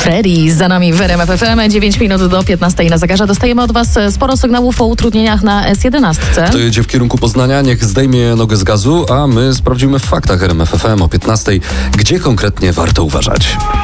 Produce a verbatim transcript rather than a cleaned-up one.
Cherry za nami w R M F F M. dziewięć minut do piętnastej na zegarze. Dostajemy od was sporo sygnałów o utrudnieniach na S jedenaście. To jedzie w kierunku Poznania, niech zdejmie nogę z gazu, a my sprawdzimy w faktach R M F F M o piętnastej, gdzie konkretnie warto uważać.